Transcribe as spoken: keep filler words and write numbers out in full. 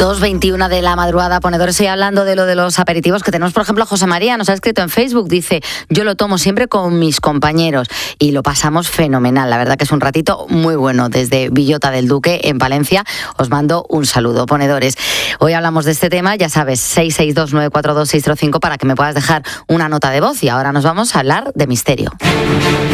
dos veintiuno de la madrugada, ponedores. Estoy hablando de lo de los aperitivos que tenemos. Por ejemplo, José María nos ha escrito en Facebook, dice: yo lo tomo siempre con mis compañeros y lo pasamos fenomenal. La verdad que es un ratito muy bueno. Desde Villota del Duque, en Palencia, os mando un saludo, ponedores. Hoy hablamos de este tema, ya sabes, seis seis dos nueve cuatro dos seis cero cinco para que me puedas dejar una nota de voz. Y ahora nos vamos a hablar de misterio.